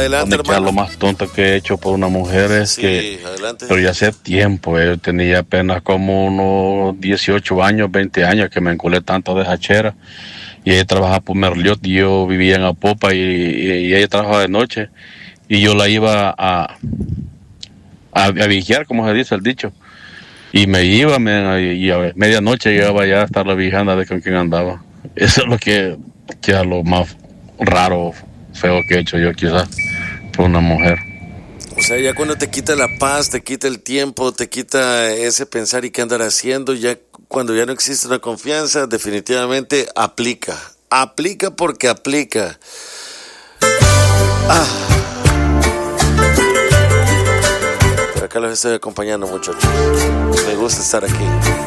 Adelante, hermano. Lo más tonto que he hecho por una mujer es Sí, adelante. pero ya hace tiempo, yo tenía apenas como unos 18 años, 20 años que me enculé tanto de hachera. Y ella trabajaba por Merliot y yo vivía en Apopa y ella trabajaba de noche. Y yo la iba a vigiar, como se dice el dicho. Y me iba, y a medianoche llegaba ya a estarla vigilando a ver con quién andaba. Eso es lo que es lo más raro, feo que he hecho yo quizás por una mujer. O sea, ya cuando te quita la paz, te quita el tiempo, te quita ese pensar y qué andar haciendo, ya cuando ya no existe una confianza, definitivamente aplica. Aplica porque aplica. Por acá los estoy acompañando, muchachos. Me gusta estar aquí.